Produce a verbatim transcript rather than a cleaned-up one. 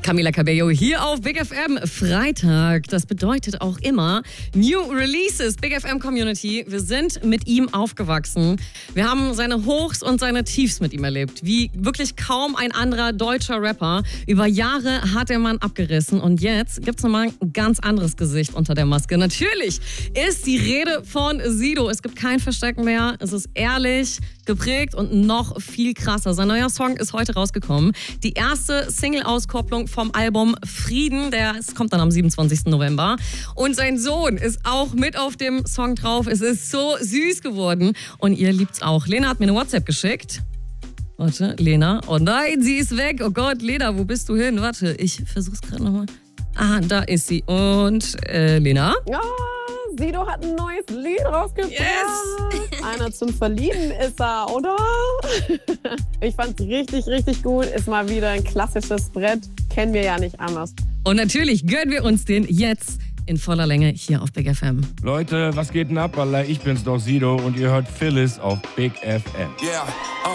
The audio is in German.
Camila Cabello hier auf Big F M. Freitag, das bedeutet auch immer New Releases. Big F M Community, wir sind mit ihm aufgewachsen. Wir haben seine Hochs und seine Tiefs mit ihm erlebt. Wie wirklich kaum ein anderer deutscher Rapper. Über Jahre hat der Mann abgerissen und jetzt gibt es nochmal ein ganz anderes Gesicht unter der Maske. Natürlich ist die Rede von Sido. Es gibt kein Verstecken mehr. Es ist ehrlich, geprägt und noch viel krasser. Sein neuer Song ist heute rausgekommen. Die erste Single-Auskopplung vom Album Frieden, der es kommt dann am siebenundzwanzigsten November. Und sein Sohn ist auch mit auf dem Song drauf. Es ist so süß geworden und ihr liebt's auch. Lena hat mir eine WhatsApp geschickt. Warte, Lena. Oh nein, sie ist weg. Oh Gott, Lena, wo bist du hin? Warte, ich versuch's gerade nochmal. Ah, da ist sie. Und äh, Lena? Ja, Sido hat ein neues Lied rausgebracht. Yes! Einer zum Verlieben ist er, oder? Ich fand's richtig, richtig gut. Ist mal wieder ein klassisches Brett. Kennen wir ja nicht anders. Und natürlich gönnen wir uns den jetzt in voller Länge hier auf Big F M. Leute, was geht denn ab, Alter? Ich bin's doch, Sido, und ihr hört Phyllis auf Big F M. Yeah, uh.